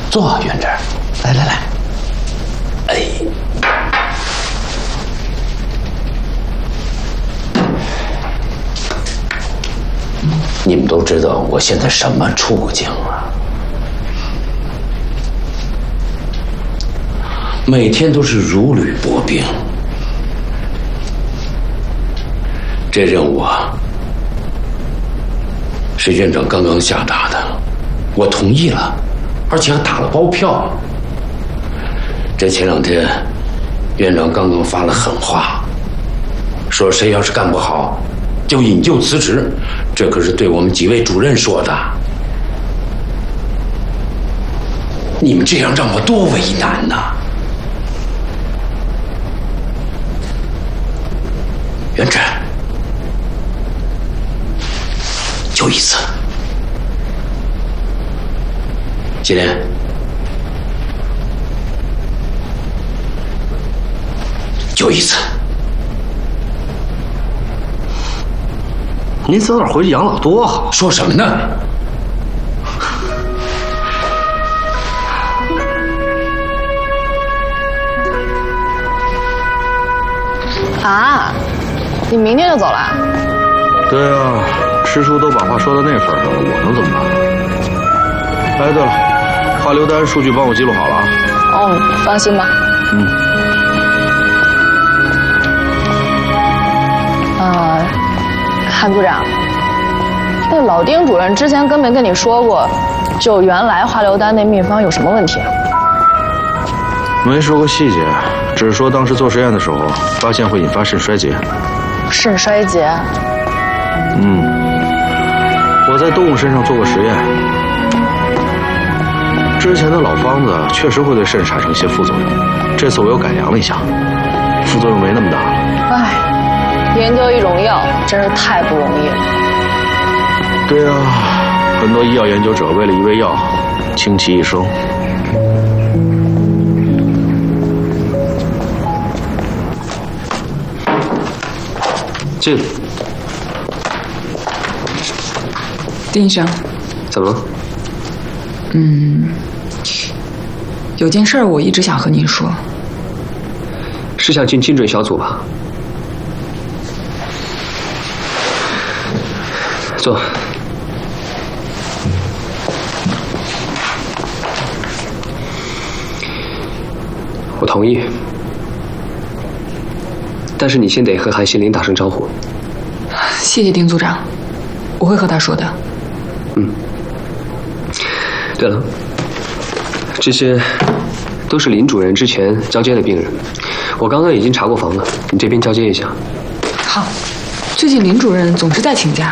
坐，院长，来来来，哎，你们都知道我现在什么处境啊？每天都是如履薄冰。这任务啊，是院长刚刚下达的，我同意了，而且还打了包票。这前2天，院长刚刚发了狠话，说谁要是干不好，就引咎辞职。这可是对我们几位主任说的。你们这样让我多为难呐！元琛，就一次。金莲，就一次。 您早点回去养老多好。 说什么呢？ 啊，你明天就走了？ 对啊，师叔都把话说到那份上了，我能怎么办？哎，对了，花流单数据帮我记录好了啊。 哦，放心吧。韩组长，那老丁主任之前跟没跟你说过，就原来花流单那秘方有什么问题啊？ 没说过细节，只是说当时做实验的时候发现会引发肾衰竭。 肾衰竭？ 我在动物身上做过实验，之前的老方子确实会对肾产生一些副作用，这次我又改良了一下，副作用没那么大了。 唉，研究一种药真是太不容易了。 对啊，很多医药研究者为了一味药倾其一生。进。 丁医生， 怎么了？ 有件事我一直想和您说。 是想进精准小组吧？坐。我同意，但是你先得和韩新林打声招呼。 谢谢丁组长，我会和他说的。 对了，这些都是林主任之前交接的病人，我刚刚已经查过房了，你这边交接一下。 好，最近林主任总是在请假，